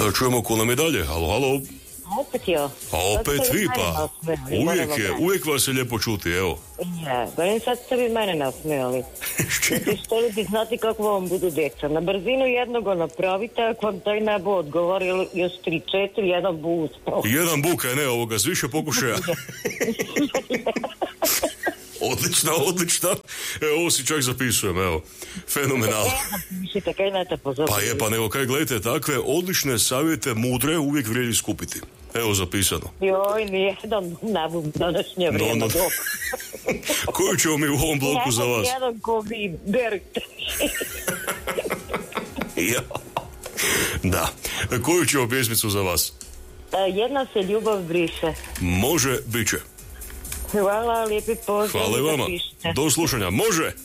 Čujemo ko nam je dalje. Halo, halo. Opet ja. A opet vi pa. Uvijek vas je lijepo čuti, evo. Ja, govorim sad ste vi mene nasmijali. Šteli bi znati kako vam budu djeca. Na brzinu jednoga napravite, ako vam taj ne bo odgovori, još 3-4, jedan bu uspao. Jedan buka, ne, ovoga, s više pokušaja. Odlično. Evo, ovo si čak zapisujem, evo. Fenomenalno. Mislite, kaj nete pozoriti? Pa je, pa nego, kaj gledajte, takve odlične savjete mudre uvijek vrijedi skupiti. Evo, zapisano. Joj, nijedan ne bum današnje vrijeme. Koju ćemo mi u ovom bloku za vas? Jedan ko vi, berite. Ja. Da. Koju ćemo pjesmicu za vas? Jedna se ljubav briše. Može, bit će. Hvala, lijepi pozdrav. Hvala i vama. Do slušanja. Može!